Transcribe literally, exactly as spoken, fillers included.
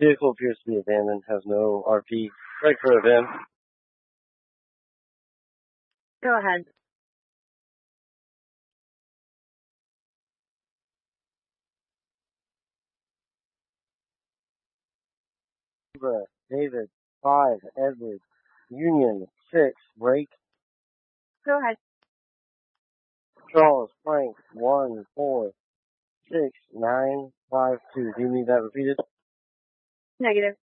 Vehicle appears to be abandoned, has no R P. Right for a V I M. Go ahead. Zebra, David, five, Edward, Union, six, Rake. Go ahead. Charles, Frank, one, four, six, nine, five, two. Do you need that repeated? Negative.